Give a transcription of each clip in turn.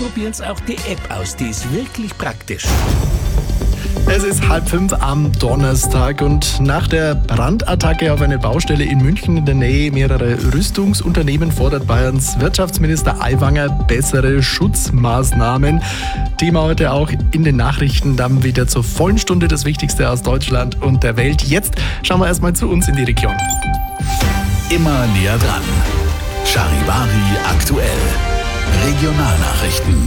probieren's auch die App aus, die ist wirklich praktisch. Es ist 4:30 am Donnerstag und nach der Brandattacke auf eine Baustelle in München in der Nähe mehrerer Rüstungsunternehmen fordert Bayerns Wirtschaftsminister Aiwanger bessere Schutzmaßnahmen. Thema heute auch in den Nachrichten, dann wieder zur vollen Stunde das Wichtigste aus Deutschland und der Welt. Jetzt schauen wir erstmal zu uns in die Region. Immer näher dran. Charivari aktuell. Regionalnachrichten.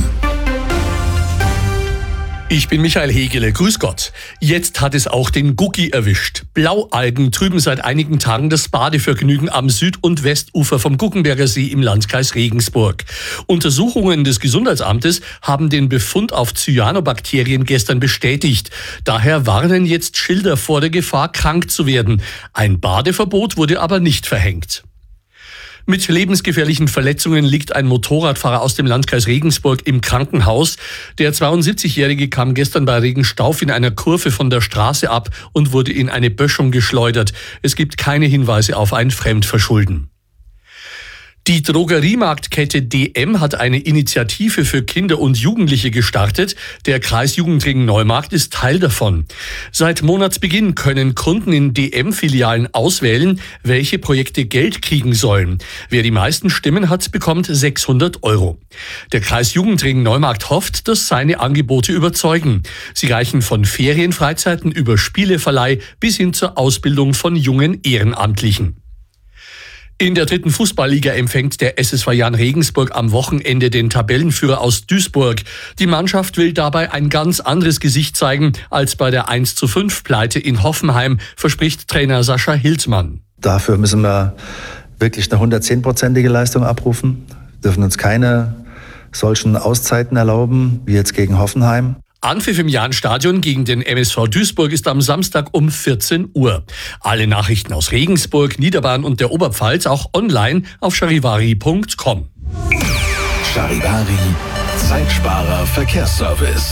Ich bin Michael Hegele, grüß Gott. Jetzt hat es auch den Guggi erwischt. Blaualgen trüben seit einigen Tagen das Badevergnügen am Süd- und Westufer vom Guggenberger See im Landkreis Regensburg. Untersuchungen des Gesundheitsamtes haben den Befund auf Cyanobakterien gestern bestätigt. Daher warnen jetzt Schilder vor der Gefahr, krank zu werden. Ein Badeverbot wurde aber nicht verhängt. Mit lebensgefährlichen Verletzungen liegt ein Motorradfahrer aus dem Landkreis Regensburg im Krankenhaus. Der 72-Jährige kam gestern bei Regenstauf in einer Kurve von der Straße ab und wurde in eine Böschung geschleudert. Es gibt keine Hinweise auf ein Fremdverschulden. Die Drogeriemarktkette DM hat eine Initiative für Kinder und Jugendliche gestartet. Der Kreisjugendring Neumarkt ist Teil davon. Seit Monatsbeginn können Kunden in DM-Filialen auswählen, welche Projekte Geld kriegen sollen. Wer die meisten Stimmen hat, bekommt 600 €. Der Kreisjugendring Neumarkt hofft, dass seine Angebote überzeugen. Sie reichen von Ferienfreizeiten über Spieleverleih bis hin zur Ausbildung von jungen Ehrenamtlichen. In der 3. Fußballliga empfängt der SSV Jahn Regensburg am Wochenende den Tabellenführer aus Duisburg. Die Mannschaft will dabei ein ganz anderes Gesicht zeigen als bei der 1:5-Pleite in Hoffenheim, verspricht Trainer Sascha Hilsmann. Dafür müssen wir wirklich eine 110-prozentige Leistung abrufen, dürfen uns keine solchen Auszeiten erlauben wie jetzt gegen Hoffenheim. Anpfiff im Jahnstadion gegen den MSV Duisburg ist am Samstag um 14 Uhr. Alle Nachrichten aus Regensburg, Niederbayern und der Oberpfalz auch online auf charivari.com. Charivari, Zeitsparer Verkehrsservice.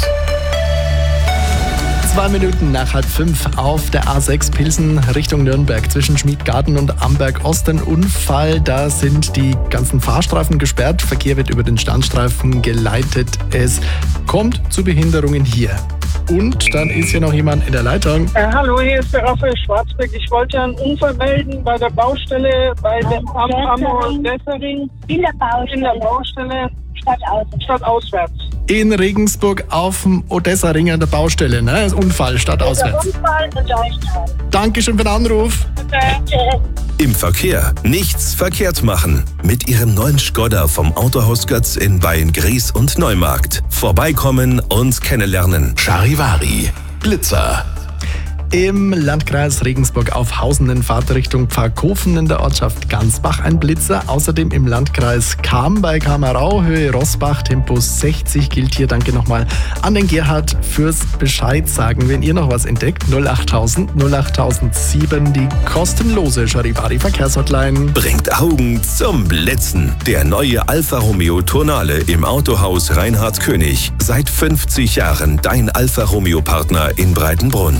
2 Minuten nach 4:30 auf der A6 Pilsen Richtung Nürnberg zwischen Schmiedgarten und Amberg-Ost ein Unfall. Da sind die ganzen Fahrstreifen gesperrt. Verkehr wird über den Standstreifen geleitet. Es kommt zu Behinderungen hier. Und dann ist hier noch jemand in der Leitung. Hallo, hier ist der Raphael Schwarzbeck. Ich wollte einen Unfall melden bei der Baustelle, bei dem Odessa-Ring. In der Baustelle. Stadtauswärts. In Regensburg auf dem Odessa-Ring an der Baustelle, ne? Das Unfall, stadtauswärts. Unfall und Leuchtturm. Dankeschön für den Anruf. Bitte. Im Verkehr nichts verkehrt machen. Mit Ihrem neuen Skoda vom Autohaus Götz in Beyen-Gries und Neumarkt. Vorbeikommen und kennenlernen. Charivari, Blitzer. Im Landkreis Regensburg auf Hausen in Fahrtrichtung Pfarrkofen in der Ortschaft Gansbach ein Blitzer. Außerdem im Landkreis Cham bei Kamerau, Höhe Rossbach, Tempo 60 gilt hier. Danke nochmal an den Gerhard fürs Bescheid sagen. Wenn ihr noch was entdeckt, 08000 08007, die kostenlose Charivari Verkehrshotline. Bringt Augen zum Blitzen. Der neue Alfa Romeo Tournale im Autohaus Reinhard König. Seit 50 Jahren dein Alfa Romeo Partner in Breitenbrunn.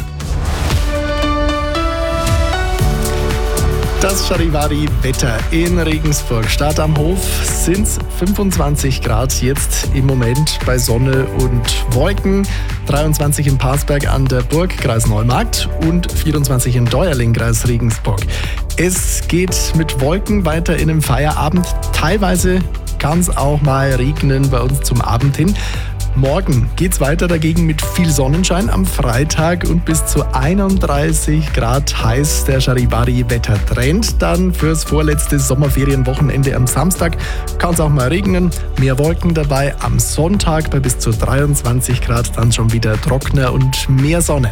Das Charivari-Wetter in Regensburg. Start am Hof sind 25 Grad jetzt im Moment bei Sonne und Wolken. 23 in Parsberg an der Burg, Kreis Neumarkt und 24 in Deuerling, Kreis Regensburg. Es geht mit Wolken weiter in den Feierabend. Teilweise kann es auch mal regnen bei uns zum Abend hin. Morgen geht's weiter dagegen mit viel Sonnenschein am Freitag und bis zu 31 Grad heiß der Charivari-Wettertrend. Dann fürs vorletzte Sommerferienwochenende am Samstag kann es auch mal regnen. Mehr Wolken dabei am Sonntag bei bis zu 23 Grad, dann schon wieder trockener und mehr Sonne.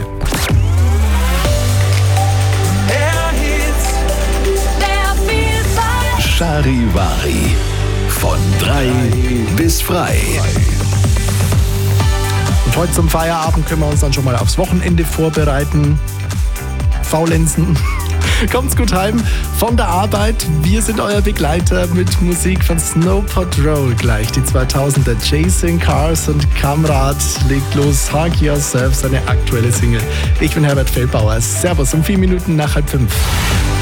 Charivari. Von 3 bis frei. Und heute zum Feierabend können wir uns dann schon mal aufs Wochenende vorbereiten. Faulenzen. Kommt's gut heim von der Arbeit. Wir sind euer Begleiter mit Musik von Snow Patrol. Gleich die 2000er Chasing Cars und Kamrat legt los. Hug Yourself, seine aktuelle Single. Ich bin Herbert Feldbauer. Servus um 4 Minuten nach 4:30.